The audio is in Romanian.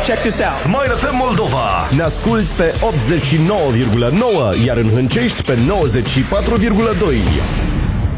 Check this out. Smile FM Moldova. Ne asculți pe 89,9, iar în Hâncești pe 94,2.